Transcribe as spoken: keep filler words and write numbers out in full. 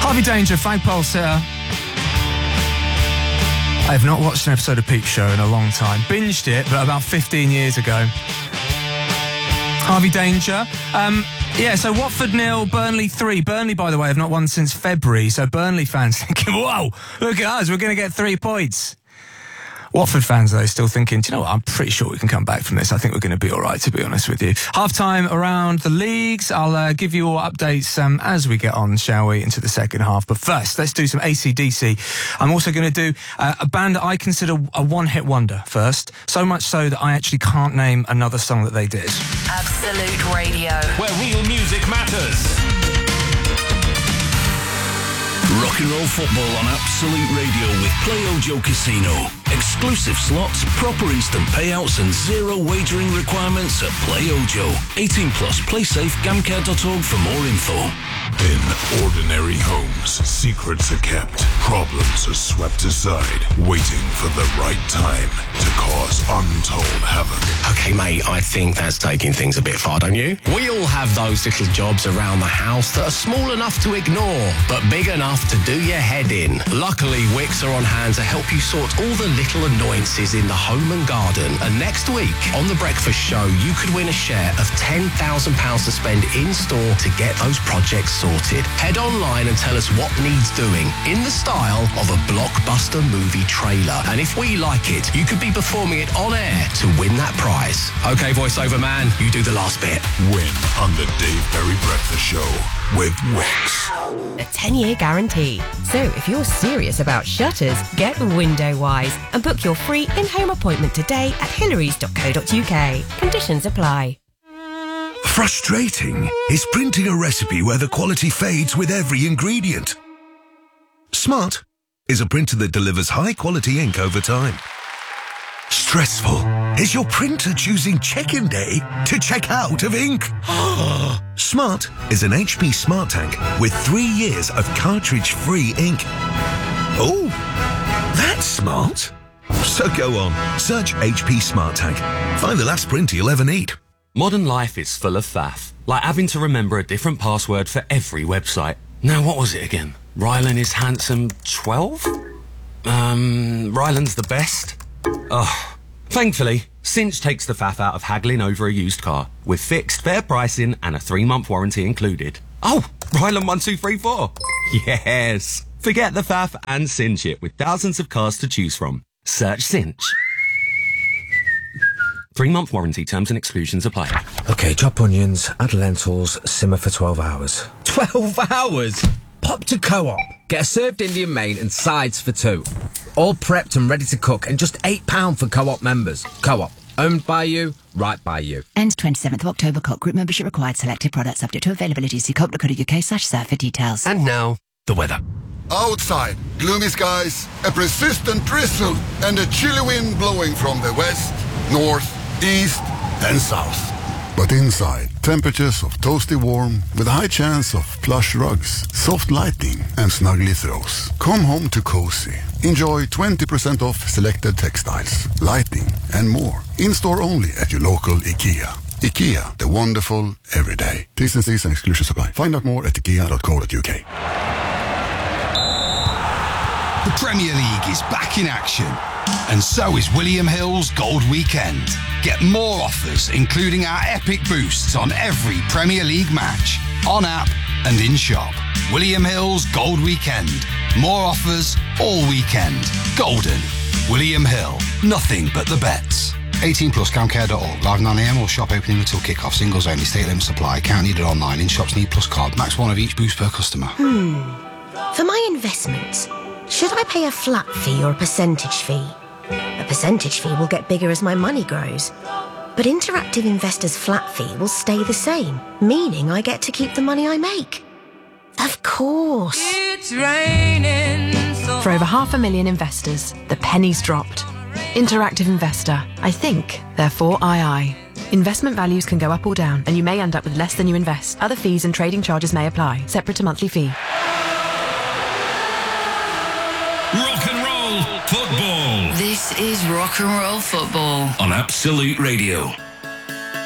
Harvey Danger, Flagpole Sitter. I have not watched an episode of Peep Show in a long time. Binged it, but about fifteen years ago. Harvey Danger. Um, yeah, so Watford nil, Burnley three. Burnley, by the way, have not won since February, so Burnley fans thinking, whoa, look at us, we're going to get three points. Watford fans, though, still thinking, do you know what, I'm pretty sure we can come back from this. I think we're going to be all right, to be honest with you. Half-time around the leagues. I'll uh, give you all updates um, as we get on, shall we, into the second half. But first, let's do some A C D C. I'm also going to do uh, a band that I consider a one-hit wonder first. So much so that I actually can't name another song that they did. Absolute Radio. Where real music matters. Rock and roll football on Absolute Radio with PlayOjo Casino. Exclusive slots, proper instant payouts and zero wagering requirements at PlayOjo. eighteen plus, play safe, gamcare dot org for more info. In ordinary homes, secrets are kept, problems are swept aside, waiting for the right time to cause untold havoc. Okay, mate, I think that's taking things a bit far, don't you? We all have those little jobs around the house that are small enough to ignore, but big enough to do your head in. Luckily, Wix are on hand to help you sort all the little annoyances in the home and garden. And next week, on The Breakfast Show, you could win a share of ten thousand pounds to spend in-store to get those projects sorted. Head online and tell us what needs doing in the style of a blockbuster movie trailer. And if we like it, you could be performing it on air to win that prize. Okay, voiceover man, you do the last bit. Win on the Dave Berry Breakfast Show with Wix. A ten-year guarantee. So if you're serious about shutters, get Windowwise and book your free in-home appointment today at hillarys dot co dot uk. Conditions apply. Frustrating is printing a recipe where the quality fades with every ingredient. Smart is a printer that delivers high-quality ink over time. Stressful is your printer choosing check-in day to check out of ink. Smart is an H P Smart Tank with three years of cartridge-free ink. Oh, that's smart. So go on, search H P Smart Tank. Find the last printer you'll ever need. Modern life is full of faff, like having to remember a different password for every website. Now, what was it again? Rylan is handsome twelve? Um, Rylan's the best? Oh, thankfully, Cinch takes the faff out of haggling over a used car, with fixed, fair pricing and a three-month warranty included. Oh, Rylan one two three four. Yes! Forget the faff and cinch it with thousands of cars to choose from. Search Cinch. Three-month warranty, terms and exclusions apply. OK, chop onions, add lentils, simmer for twelve hours. twelve hours? Pop to Co-op. Get a served Indian main and sides for two. All prepped and ready to cook and just eight pounds for Co-op members. Co-op. Owned by you, right by you. Ends twenty-seventh of October. Co-op group membership required. Selected products subject to availability. See co-op dot co dot uk slash serve for details. And now, the weather. Outside, gloomy skies, a persistent drizzle, and a chilly wind blowing from the west, north, east, and south. But inside, temperatures of toasty warm with a high chance of plush rugs, soft lighting, and snuggly throws. Come home to Cozy. Enjoy twenty percent off selected textiles, lighting, and more. In-store only at your local IKEA. IKEA, the wonderful everyday. T's and C's and exclusions apply. Find out more at ikea dot co dot uk. The Premier League is back in action. And so is William Hill's Gold Weekend. Get more offers, including our epic boosts on every Premier League match, on app and in shop. William Hill's Gold Weekend. More offers all weekend. Golden. William Hill. Nothing but the bets. eighteen plus, gamcare dot org. Live nine a m or shop opening until kick-off. Singles only. State limit supply. Count needed online. In shops need plus card. Max one of each boost per customer. Hmm. For my investments, should I pay a flat fee or a percentage fee? A percentage fee will get bigger as my money grows. But Interactive Investor's flat fee will stay the same, meaning I get to keep the money I make. Of course. It's raining so For over half a million investors, the penny's dropped. Interactive Investor. I think, therefore I I. Investment values can go up or down, and you may end up with less than you invest. Other fees and trading charges may apply, separate to monthly fee. Rock and roll football. This is Rock and Roll Football on Absolute Radio.